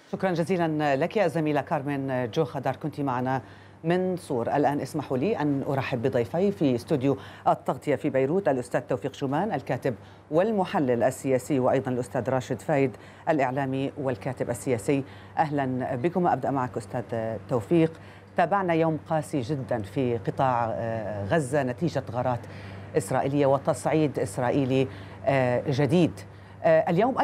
شكرا جزيلا لك الزميلة كارمن جو خضر، كنت معنا من صور. الآن اسمحوا لي أن أرحب بضيفي في استوديو التغطية في بيروت، الأستاذ توفيق شومان الكاتب والمحلل السياسي، وأيضا الأستاذ راشد فايد الإعلامي والكاتب السياسي. أهلا بكم. أبدأ معك أستاذ توفيق. تابعنا يوم قاسي جدا في قطاع غزة نتيجة غارات إسرائيلية وتصعيد إسرائيلي جديد. اليوم